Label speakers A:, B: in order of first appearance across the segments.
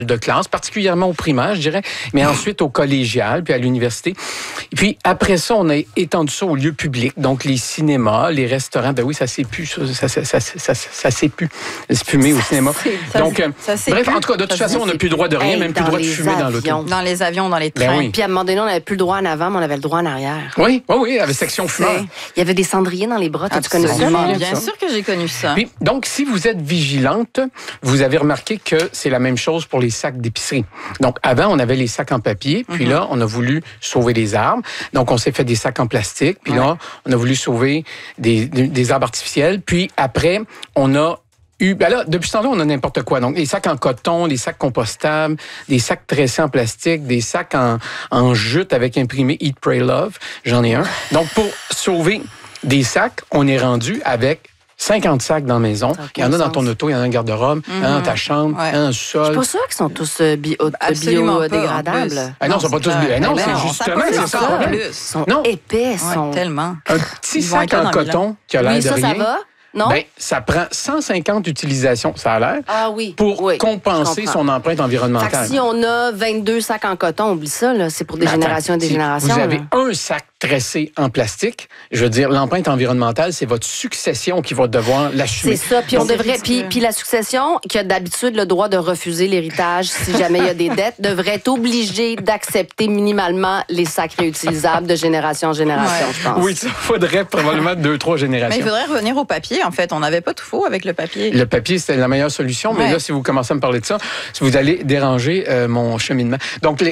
A: de classe, particulièrement au primaire, je dirais, mais ensuite au collégial, puis à l'université. Et puis après ça, on a étendu ça aux lieux publics, donc les cinémas, les restaurants. Ben oui, ça s'est pu, ça s'est pu se fumer au cinéma. Donc, bref, en tout cas, de toute façon, on n'a plus le droit de rien, même plus le droit de fumer dans l'auto.
B: Dans les avions, dans les trains.
A: Ben oui.
B: Puis à un moment donné, on n'avait plus le droit en avant, mais on avait le droit en arrière.
A: Oui, il y avait section fumeur.
B: Il y avait des cendriers dans les bras. Tu connais ça?
C: Bien sûr que j'ai connu ça.
A: Puis, donc, si vous êtes vigilante, vous avez remarqué que c'est la même chose pour les sacs d'épicerie. Donc, avant, on avait les sacs en papier, puis là, on a voulu sauver les arbres. Donc, on s'est fait des sacs en plastique, puis là, on a voulu sauver des arbres artificiels. Puis après, on a ben là, depuis ce temps-là, on a n'importe quoi. Donc, des sacs en coton, des sacs compostables, des sacs tressés en plastique, des sacs en jute avec imprimé Eat, Pray, Love. J'en ai un. Donc, pour sauver des sacs, on est rendu avec 50 sacs dans la maison. Il y en a dans ton auto, il y en a dans le garde-robe, il y en a dans ta chambre, il y en a dans le sol.
B: Je suis pas sûre qu'ils sont tous biodégradables.
A: Ah non, ils sont pas tous non, c'est justement, c'est ça.
B: Ils sont épais,
C: tellement.
A: Un petit sac en coton qui a l'air de rien.
B: Ça va? Non?
A: Ben, ça prend 150 utilisations, ça a l'air, pour compenser son empreinte environnementale.
B: Fait que si on a 22 sacs en coton, oublie ça, là, c'est pour des générations et des générations.
A: Vous avez un sac tressé en plastique, je veux dire, l'empreinte environnementale, c'est votre succession qui va devoir l'assumer.
B: C'est ça, puis on devrait, puis la succession, qui a d'habitude le droit de refuser l'héritage si jamais il y a des dettes, devrait être obligée d'accepter minimalement les sacs réutilisables de génération en génération, je pense.
A: Oui, ça faudrait probablement 2-3 générations.
C: Mais il faudrait revenir au papier, en fait. On n'avait pas tout faux avec le papier.
A: Le papier, c'était la meilleure solution, mais là, si vous commencez à me parler de ça, vous allez déranger mon cheminement. Donc,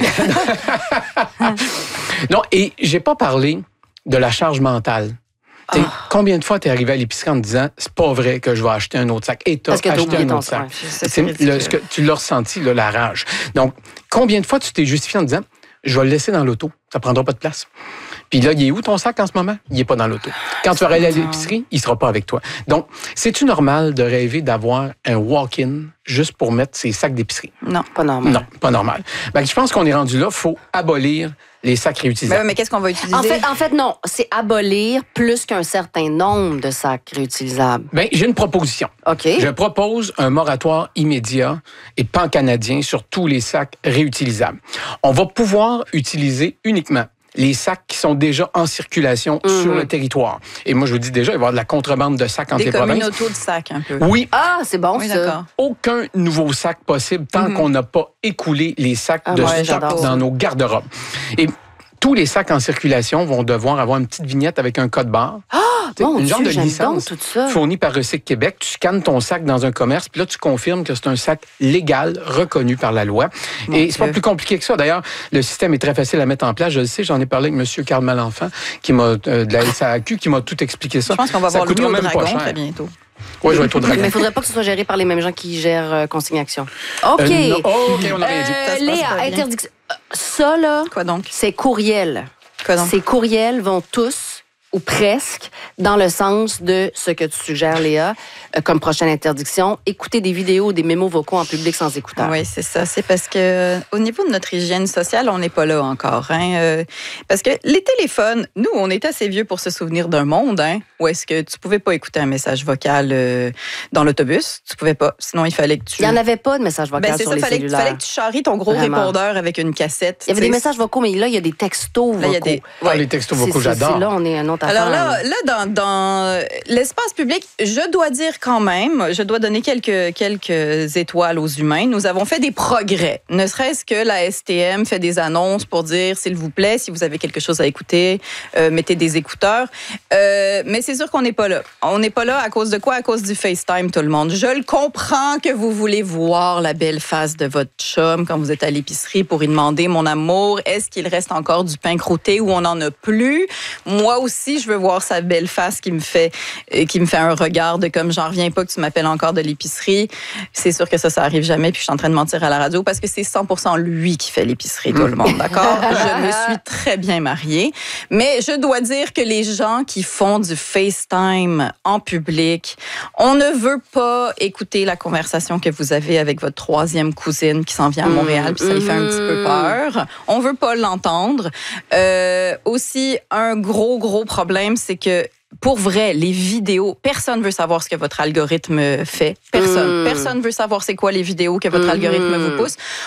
A: non, et j'ai pas parlé de la charge mentale. Combien de fois t'es arrivé à l'épicerie en te disant c'est pas vrai que je vais acheter un autre sac et t'as acheté un autre sac. Ce que tu l'as ressenti, là, la rage. Donc, combien de fois tu t'es justifié en te disant je vais le laisser dans l'auto, ça prendra pas de place. Puis là, il est où ton sac en ce moment? Il est pas dans l'auto. Quand tu vas aller à l'épicerie, il sera pas avec toi. Donc, c'est-tu normal de rêver d'avoir un walk-in juste pour mettre ses sacs d'épicerie?
B: Non, pas normal.
A: Non, pas normal. Ben, je pense qu'on est rendu là, il faut abolir les sacs réutilisables.
C: Mais qu'est-ce qu'on va utiliser?
B: En fait, non. C'est abolir plus qu'un certain nombre de sacs réutilisables.
A: Bien, j'ai une proposition.
B: OK.
A: Je propose un moratoire immédiat et pan-canadien sur tous les sacs réutilisables. On va pouvoir utiliser uniquement les sacs qui sont déjà en circulation sur le territoire. Et moi, je vous dis déjà, il va y avoir de la contrebande de sacs entre les provinces.
C: Des communautés de sacs, un peu.
A: Oui.
B: Ah, c'est bon, ça.
C: D'accord.
A: Aucun nouveau sac possible tant qu'on n'a pas écoulé les sacs de stock dans nos garde-robes. Et tous les sacs en circulation vont devoir avoir une petite vignette avec un code barre.
B: Mon
A: une genre
B: Dieu,
A: de licence
B: tout ça.
A: fournie par Recycle Québec. Tu scannes ton sac dans un commerce, puis là, tu confirmes que c'est un sac légal, reconnu par la loi. Et c'est pas plus compliqué que ça. D'ailleurs, le système est très facile à mettre en place. Je le sais, j'en ai parlé avec M. Carl Malenfant, qui m'a de la SAQ, qui m'a tout expliqué ça.
C: Je pense qu'on va voir le
A: même
C: dragon
A: pas cher.
C: très bientôt.
A: Oui, je vais être au dragon.
B: Mais il ne faudrait pas que ce soit géré par les mêmes gens qui gèrent Consigne Action. OK.
A: OK, on a rien dit.
B: Léa, interdiction. Ça, là,
C: Quoi donc?
B: c'est courriel.
C: Quoi donc?
B: Ces courriels vont tous, ou presque, dans le sens de ce que tu suggères, Léa, comme prochaine interdiction, écouter des vidéos ou des mémos vocaux en public sans écouteur.
C: Oui, c'est ça. C'est parce que au niveau de notre hygiène sociale, on n'est pas là encore. Parce que les téléphones, nous, on est assez vieux pour se souvenir d'un monde où est-ce que tu pouvais pas écouter un message vocal dans l'autobus. Tu pouvais pas. Sinon, il fallait que tu...
B: Il n'y en avait pas de message vocal sur les cellulaires.
C: Il fallait que tu charries ton gros répondeur avec une cassette.
B: Il y avait des messages vocaux, mais là, il y a des textos vocaux.
A: Les textos vocaux, j'adore.
B: Là, on est un autre
C: affaire. Alors là, dans l'espace public, je dois dire quand même, je dois donner quelques étoiles aux humains. Nous avons fait des progrès. Ne serait-ce que la STM fait des annonces pour dire, s'il vous plaît, si vous avez quelque chose à écouter, mettez des écouteurs. Mais c'est sûr qu'on n'est pas là. On n'est pas là à cause de quoi? À cause du FaceTime, tout le monde. Je le comprends que vous voulez voir la belle face de votre chum quand vous êtes à l'épicerie pour lui demander, mon amour, est-ce qu'il reste encore du pain croûté ou on n'en a plus? Moi aussi, je veux voir sa belle face qui me fait un regard de comme j'en reviens pas que tu m'appelles encore de l'épicerie. C'est sûr que ça arrive jamais, puis je suis en train de mentir à la radio parce que c'est 100% lui qui fait l'épicerie, tout le monde, d'accord? Je me suis très bien mariée, mais je dois dire que les gens qui font du FaceTime en public, on ne veut pas écouter la conversation que vous avez avec votre troisième cousine qui s'en vient à Montréal, puis ça lui fait un petit peu peur. On veut pas l'entendre. Aussi, un gros problème, c'est que pour vrai, les vidéos, personne veut savoir ce que votre algorithme fait. Personne veut savoir c'est quoi les vidéos que votre algorithme vous pousse.